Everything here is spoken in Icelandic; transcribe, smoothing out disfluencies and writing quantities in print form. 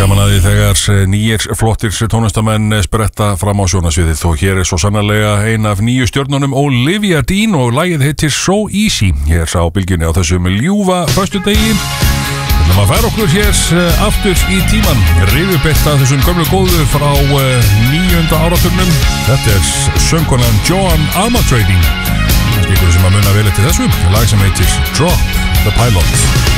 gaman að því þegar nýjir flottir tónlistamenn spretta fram á sjónasviðið og hér svo sannarlega ein af nýju stjörnunum Olivia Dean og lagið heitir So Easy hér á bylgjunni á þessum ljúfa föstudegi. Við ætlum að færa okkur hér aftur í tíman, rifjubeitt af þessum gömlu góðu frá 9. áratugnum. Þetta söngkonan Joan Armatrading, ykkur sem að muna vel eftir þessu lag sem heitir Drop the Pilot.